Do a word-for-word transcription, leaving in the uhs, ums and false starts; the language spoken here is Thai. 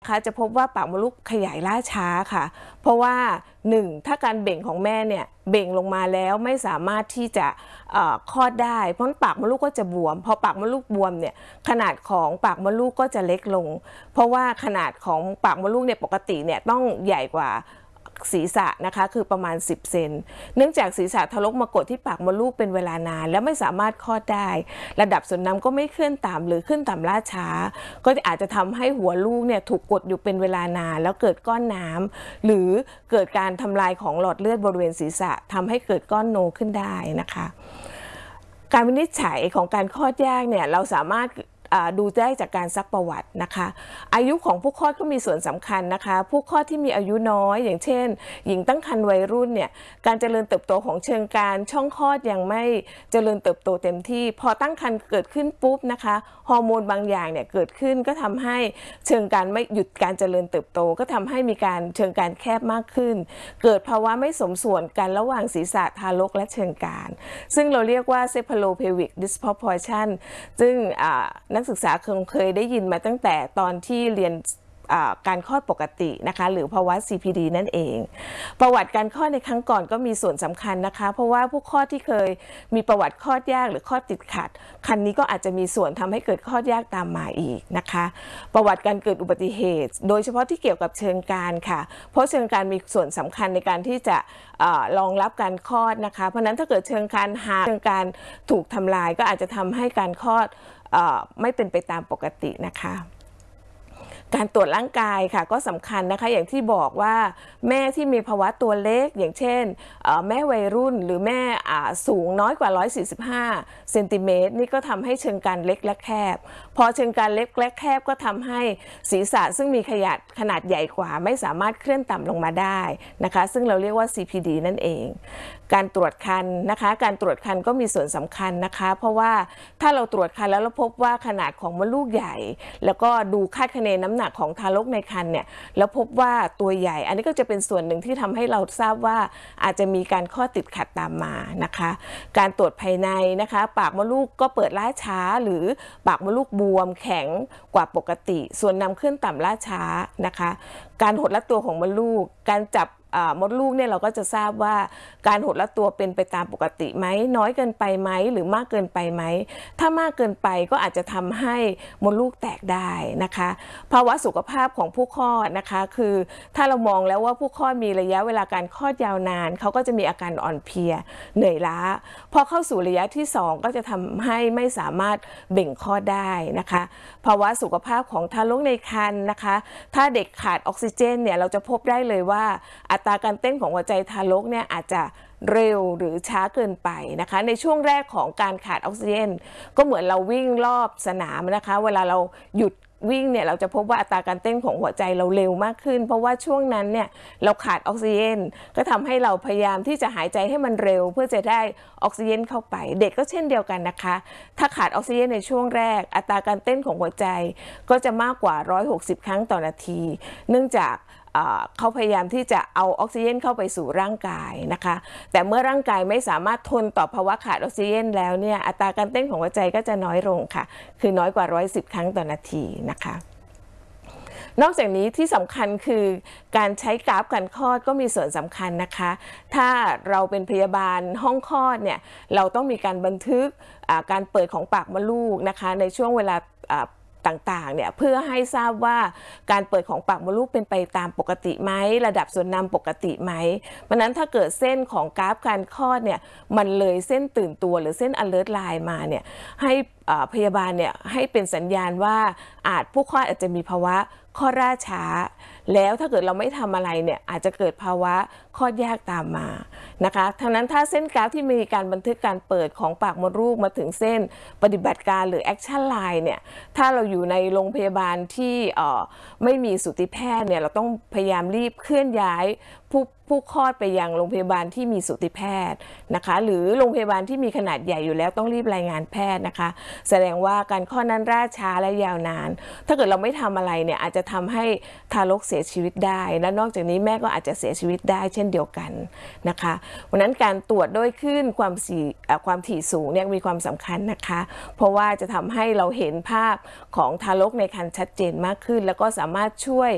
คะจะพบว่าปากมดลูกขยายล่าช้าค่ะเพราะว่าหนึ่งถ้าการเบ่งของแม่เนี่ยเบ่งลงมาแล้วไม่สามารถที่จะคลอดได้เพราะปากมดลูกก็จะบวมพอปากมดลูกบวมเนี่ยขนาดของปากมดลูกก็จะเล็กลงเพราะว่าขนาดของปากมดลูกเนี่ยปกติเนี่ยต้องใหญ่กว่าศีรษะนะคะคือประมาณสิบเซนเนื่องจากศีรษะทารกมากดที่ปากมดลูกเป็นเวลานานแล้วไม่สามารถคลอดได้ระดับส่วนน้ำก็ไม่เคลื่อนต่ำหรือขึ้นต่ำล่าช้าก็อาจจะทำให้หัวลูกเนี่ยถูกกดอยู่เป็นเวลานานแล้วเกิดก้อนน้ำหรือเกิดการทำลายของหลอดเลือดบริเวณศีรษะทำให้เกิดก้อนโนขึ้นได้นะคะการวินิจฉัยของการคลอดยากเนี่ยเราสามารถดูได้จากการซักประวัตินะคะอายุของผู้คลอดก็มีส่วนสำคัญนะคะผู้คลอดที่มีอายุน้อยอย่างเช่นหญิงตั้งครรภ์วัยรุ่นเนี่ยการเจริญเติบโตของเชิงกรานช่องคลอดยังไม่เจริญเติบโตเต็มที่พอตั้งครรภ์เกิดขึ้นปุ๊บนะคะฮอร์โมนบางอย่างเนี่ยเกิดขึ้นก็ทำให้เชิงกรานไม่หยุดการเจริญเติบโตก็ทำให้มีการเชิงกรานแคบมากขึ้นเกิดภาวะไม่สมส่วนกันระหว่างศีรษะทารกและเชิงกรานซึ่งเราเรียกว่า Cephalopelvic Disproportion ซึ่งนักศึกษาคงเคยได้ยินมาตั้งแต่ตอนที่เรียนการคลอดปกตินะคะหรือภาวะ ซี พี ดี นั่นเองประวัติการคลอดในครั้งก่อนก็มีส่วนสำคัญนะคะเพราะว่าผู้คลอดที่เคยมีประวัติคลอดยากหรือคลอดติดขัดคันนี้ก็อาจจะมีส่วนทำให้เกิดคลอดยากตามมาอีกนะคะประวัติการเกิดอุบัติเหตุโดยเฉพาะที่เกี่ยวกับเชิงกรานค่ะเพราะเชิงกรานมีส่วนสำคัญในการที่จะรองรับการคลอดนะคะเพราะนั้นถ้าเกิดเชิงกรานหายเชิงกรานถูกทำลายก็อาจจะทำให้การคลอดไม่เป็นไปตามปกตินะคะการตรวจร่างกายค่ะก็สำคัญนะคะอย่างที่บอกว่าแม่ที่มีภาวะตัวเล็กอย่างเช่นแม่วัยรุ่นหรือแม่สูงน้อยกว่าหนึ่งร้อยสี่สิบห้าเซนติเมตรนี่ก็ทำให้เชิงกรานเล็กและแคบพอเชิงกรานเล็กและแคบก็ทำให้ศีรษะซึ่งมีขนาดขนาดใหญ่กว่าไม่สามารถเคลื่อนต่ำลงมาได้นะคะซึ่งเราเรียกว่า ซี พี ดี นั่นเองการตรวจครรภ์นะคะการตรวจครรภ์ก็มีส่วนสำคัญนะคะเพราะว่าถ้าเราตรวจครรภ์แล้วเราพบว่าขนาดของมดลูกใหญ่แล้วก็ดูคาดคะเนน้ำหนักของทารกในครรภ์เนี่ยแล้วพบว่าตัวใหญ่อันนี้ก็จะเป็นส่วนหนึ่งที่ทำให้เราทราบว่าอาจจะมีการข้อติดขัดตามมานะคะการตรวจภายในนะคะปากมดลูกก็เปิดล่าช้าหรือปากมดลูกบวมแข็งกว่าปกติส่วนนำขึ้นต่ำล่าช้านะคะการหดลัดตัวของมดลูกการจับมดลูกเนี่ยเราก็จะทราบว่าการหดลัดตัวเป็นไปตามปกติไหมน้อยเกินไปไหมหรือมากเกินไปไหมถ้ามากเกินไปก็อาจจะทำให้มดลูกแตกได้นะคะภาวะสุขภาพของผู้คลอดนะคะคือถ้าเรามองแล้วว่าผู้คลอดมีระยะเวลาการคลอดยาวนานเขาก็จะมีอาการอ่อนเพลียเหนื่อยล้าพอเข้าสู่ระยะที่สองก็จะทำให้ไม่สามารถเบ่งคลอดได้นะคะภาวะสุขภาพของทารกในครรภ์นะคะถ้าเด็กขาดออกซิเจนเนี่ยเราจะพบได้เลยว่าอัตราการเต้นของหัวใจทารกเนี่ยอาจจะเร็วหรือช้าเกินไปนะคะในช่วงแรกของการขาดออกซิเจนก็เหมือนเราวิ่งรอบสนามนะคะเวลาเราหยุดวิ่งเนี่ยเราจะพบว่าอัตราการเต้นของหัวใจเราเร็วมากขึ้นเพราะว่าช่วงนั้นเนี่ยเราขาดออกซิเจนก็ทำให้เราพยายามที่จะหายใจให้มันเร็วเพื่อจะได้ออกซิเจนเข้าไปเด็กก็เช่นเดียวกันนะคะถ้าขาดออกซิเจนในช่วงแรกอัตราการเต้นของหัวใจก็จะมากกว่าหนึ่งร้อยหกสิบครั้งต่อนาทีเนื่องจากเขาพยายามที่จะเอาออกซิเจนเข้าไปสู่ร่างกายนะคะแต่เมื่อร่างกายไม่สามารถทนต่อภาวะขาดออกซิเจนแล้วเนี่ยอัตราการเต้นของหัวใจก็จะน้อยลงค่ะคือน้อยกว่าหนึ่งร้อยสิบครั้งต่อนาทีนะคะนอกจากนี้ที่สำคัญคือการใช้กราฟการคลอดก็มีส่วนสำคัญนะคะถ้าเราเป็นพยาบาลห้องคลอดเนี่ยเราต้องมีการบันทึกการเปิดของปากมดลูกนะคะในช่วงเวลาต่างๆเนี่ยเพื่อให้ทราบว่าการเปิดของปากมดลูกเป็นไปตามปกติไหมระดับส่วนนำปกติไหมเพราะนั้นถ้าเกิดเส้นของกราฟการคลอดเนี่ยมันเลยเส้นตื่นตัวหรือเส้น alert line มาเนี่ยให้พยาบาลเนี่ยให้เป็นสัญญาณว่าอาจผู้คลอดอาจจะมีภาวะคลอดล่าช้าแล้วถ้าเกิดเราไม่ทำอะไรเนี่ยอาจจะเกิดภาวะคลอดยากตามมานะคะทั้งนั้นถ้าเส้นกราฟที่มีการบันทึกการเปิดของปากมดลูกมาถึงเส้นปฏิบัติการหรือแอคชั่นไลน์เนี่ยถ้าเราอยู่ในโรงพยาบาลที่ไม่มีสูติแพทย์เนี่ยเราต้องพยายามรีบเคลื่อนย้ายผู้ผู้คลอดไปยังโรงพยาบาลที่มีสูติแพทย์นะคะหรือโรงพยาบาลที่มีขนาดใหญ่อยู่แล้วต้องรีบรายงานแพทย์นะคะแสดงว่าการคลอดนั้นล่าช้าและยาวนานถ้าเกิดเราไม่ทำอะไรเนี่ยอาจจะทำให้ทารกเสียชีวิตได้และนอกจากนี้แม่ก็อาจจะเสียชีวิตได้เช่นเดียวกันนะคะเพราะนั้นการตรวจด้วยคลื่นความถี่ความถี่สูงเนี่ยมีความสำคัญนะคะเพราะว่าจะทำให้เราเห็นภาพของทารกในครรภ์ชัดเจนมากขึ้นแล้วก็สามารถช่วย